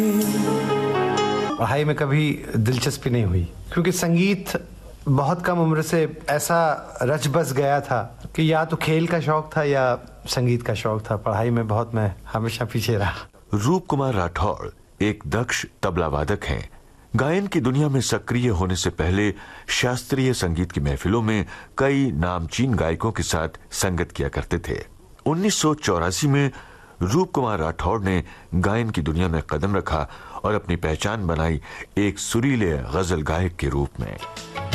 पढ़ाई में कभी दिलचस्पी नहीं हुई क्योंकि संगीत बहुत कम उम्र से ऐसा रच बस गया था कि या तो खेल का शौक था या संगीत का शौक था। पढ़ाई में बहुत मैं हमेशा पीछे रहा। रूप कुमार राठौड़ एक दक्ष तबला वादक हैं। गायन की दुनिया में सक्रिय होने से पहले शास्त्रीय संगीत की महफिलों में कई नामचीन गायकों के साथ संगत किया करते थे। 1984 में रूप कुमार राठौड़ ने गायन की दुनिया में कदम रखा और अपनी पहचान बनाई एक सुरीले गजल गायक के रूप में।